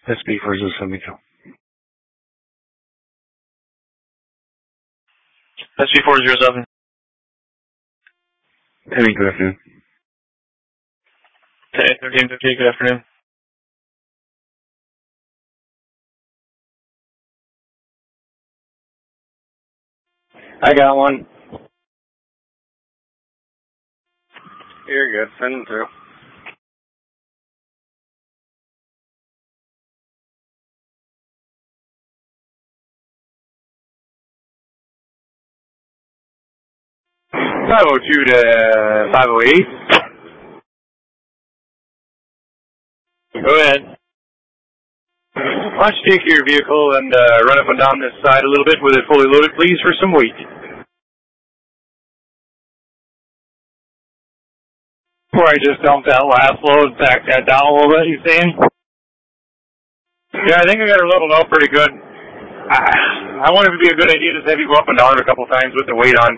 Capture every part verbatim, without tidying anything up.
S B four zero seven two. S B four zero seven. Hey, good afternoon. Hey, thirteen fifty, good afternoon. I got one. You're good. Send them through. five oh two to five oh eight. Go ahead. Why don't you take your vehicle and uh, run up and down this side a little bit with it fully loaded, please, for some weight. Before I just dump that last load, back that down a little bit, you saying? Yeah, I think I got her leveled out pretty good. I, I wonder if it'd be a good idea to have you go up and down it a couple times with the weight on.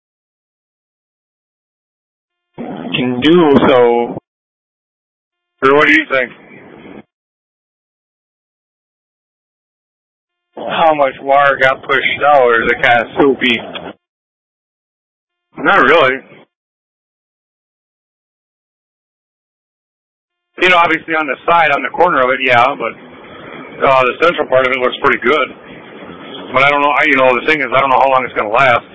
Can do so. Or what do you think? How much wire got pushed out, or is it kind of soupy? Not really. You know, obviously on the side, on the corner of it, yeah, but uh, the central part of it looks pretty good. But I don't know, I, you know, the thing is, I don't know how long it's going to last.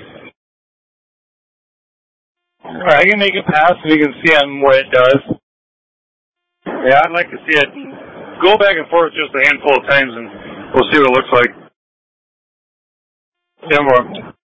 Alright, I can make it pass so you can see on what it does. Yeah, I'd like to see it go back and forth just a handful of times, and we'll see what it looks like. Yeah, more.